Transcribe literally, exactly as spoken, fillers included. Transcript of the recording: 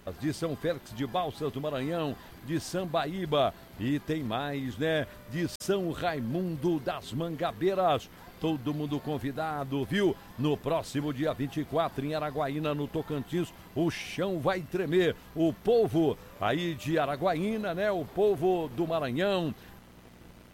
de São Félix de Balsas do Maranhão, de Sambaíba e tem mais, né? De São Raimundo das Mangabeiras. Todo mundo convidado, viu? No próximo dia vinte e quatro, em Araguaína, no Tocantins, o chão vai tremer. O povo aí de Araguaína, né? O povo do Maranhão